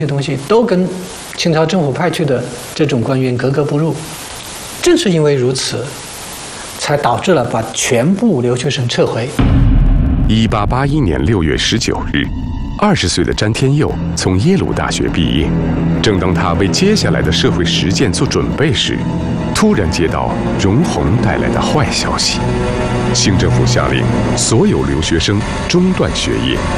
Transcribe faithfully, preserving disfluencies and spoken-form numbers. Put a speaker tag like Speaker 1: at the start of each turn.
Speaker 1: 些东西都跟清朝政府派去的这种官员格格不入。正是因为如此，才导致了把全部留学生撤回。
Speaker 2: 一八八一年六月十九日，二十岁的詹天佑从耶鲁大学毕业。正当他为接下来的社会实践做准备时，突然接到容闳带来的坏消息：清政府下令所有留学生中断学业，